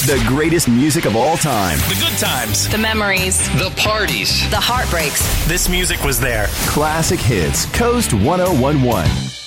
The greatest music of all time. The good times. The memories. The parties. The heartbreaks. This music was there. Classic hits. Coast 1011.